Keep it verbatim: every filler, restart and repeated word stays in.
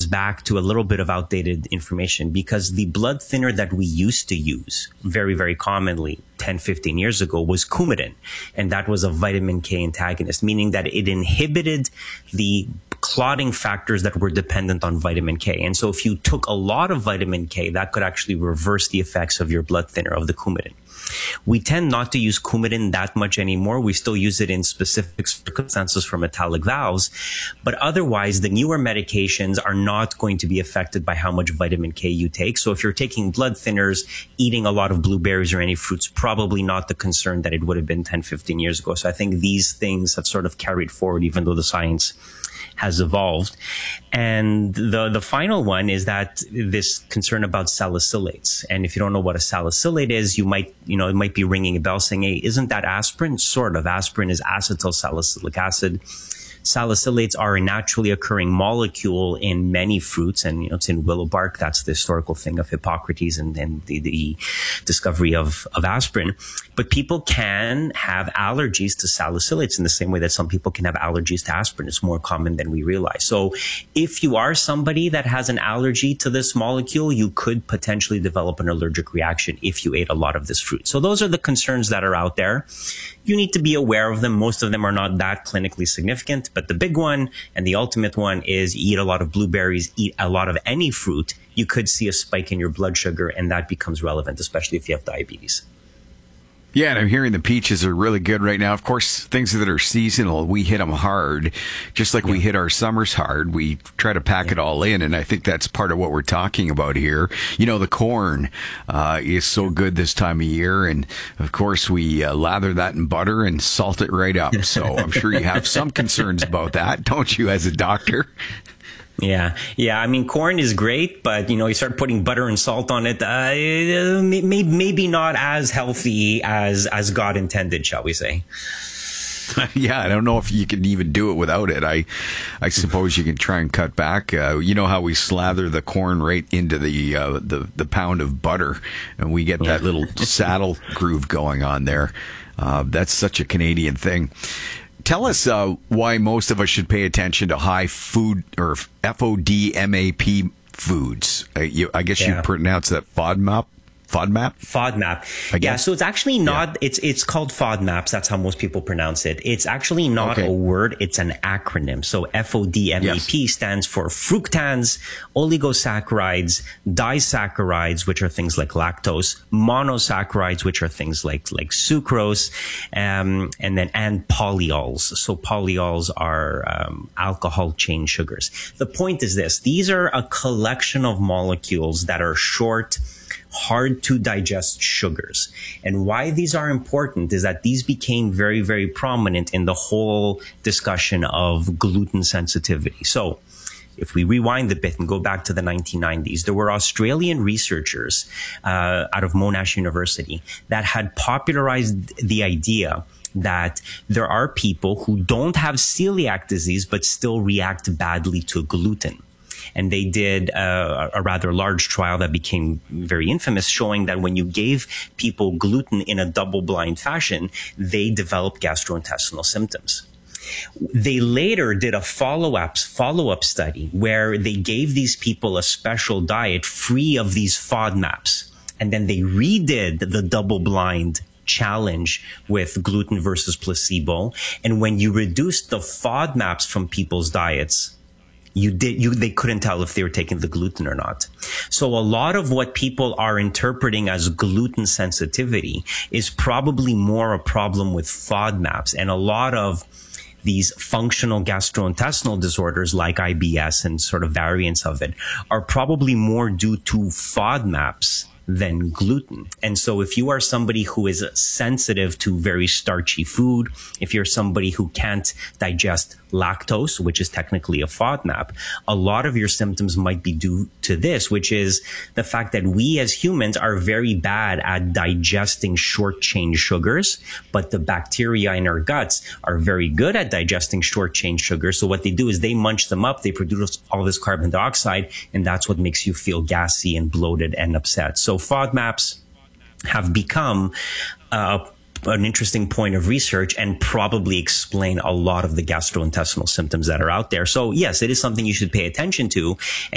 back to a little bit of outdated information, because the blood thinner that we used to use very, very commonly ten, fifteen years ago was Coumadin. And that was a vitamin K antagonist, meaning that it inhibited the clotting factors that were dependent on vitamin K. And so if you took a lot of vitamin K, that could actually reverse the effects of your blood thinner, of the Coumadin. We tend not to use Coumadin that much anymore. We still use it in specific circumstances for metallic valves. But otherwise, the newer medications are not going to be affected by how much vitamin K you take. So if you're taking blood thinners, eating a lot of blueberries or any fruits, probably not the concern that it would have been ten, fifteen years ago. So I think these things have sort of carried forward, even though the science has evolved. And the, the final one is that this concern about salicylates. And if you don't know what a salicylate is, you might, you know, it might be ringing a bell saying, hey, isn't that aspirin? Sort of. Aspirin is acetyl salicylic acid. Salicylates are a naturally occurring molecule in many fruits, and you know, it's in willow bark. That's the historical thing of Hippocrates and, and the, the discovery of, of aspirin. But people can have allergies to salicylates in the same way that some people can have allergies to aspirin. It's more common than we realize. So if you are somebody that has an allergy to this molecule, you could potentially develop an allergic reaction if you ate a lot of this fruit. So those are the concerns that are out there. You need to be aware of them. Most of them are not that clinically significant, but the big one and the ultimate one is you eat a lot of blueberries, eat a lot of any fruit, you could see a spike in your blood sugar, and that becomes relevant, especially if you have diabetes. Yeah, and I'm hearing the peaches are really good right now. Of course, things that are seasonal, we hit them hard. Just like yeah. we hit our summers hard, we try to pack yeah. it all in, and I think that's part of what we're talking about here. You know, the corn uh, is so good this time of year, and of course, we uh, lather that in butter and salt it right up. So I'm sure you have some concerns about that, don't you, as a doctor? Yeah. Yeah. I mean, corn is great, but, you know, you start putting butter and salt on it, uh, may, maybe not as healthy as, as God intended, shall we say. Yeah, I don't know if you can even do it without it. I I suppose you can try and cut back. Uh, you know how we slather the corn right into the uh, the, the pound of butter, and we get that little saddle groove going on there. Uh, that's such a Canadian thing. Tell us uh, why most of us should pay attention to high food or FODMAP foods. Uh, you, I guess yeah. you pronounce that FODMAP. FODMAP? FODMAP. Yeah, so it's actually not, yeah. it's it's called FODMAPs. That's how most people pronounce it. It's actually not okay. a word. It's an acronym. So FODMAP yes. stands for fructans, oligosaccharides, disaccharides, which are things like lactose, monosaccharides, which are things like, like sucrose, um, and then, and polyols. So polyols are um, alcohol chain sugars. The point is this. These are a collection of molecules that are short, hard to digest sugars. And why these are important is that these became very, very prominent in the whole discussion of gluten sensitivity. So if we rewind a bit and go back to the nineteen nineties, there were Australian researchers uh, out of Monash University that had popularized the idea that there are people who don't have celiac disease but still react badly to gluten. And they did uh, a rather large trial that became very infamous, showing that when you gave people gluten in a double-blind fashion, they developed gastrointestinal symptoms. They later did a follow-up follow-up study where they gave these people a special diet free of these FODMAPs. And then they redid the double-blind challenge with gluten versus placebo. And when you reduced the FODMAPs from people's diets, You did, you, they couldn't tell if they were taking the gluten or not. So a lot of what people are interpreting as gluten sensitivity is probably more a problem with FODMAPs, and a lot of these functional gastrointestinal disorders like I B S and sort of variants of it are probably more due to FODMAPs than gluten. And so if you are somebody who is sensitive to very starchy food, if you're somebody who can't digest lactose, which is technically a FODMAP, a lot of your symptoms might be due to this, which is the fact that we as humans are very bad at digesting short chain sugars, but the bacteria in our guts are very good at digesting short chain sugars. So what they do is they munch them up, they produce all this carbon dioxide, and that's what makes you feel gassy and bloated and upset. So FODMAPs have become uh, an interesting point of research and probably explain a lot of the gastrointestinal symptoms that are out there. So yes, it is something you should pay attention to.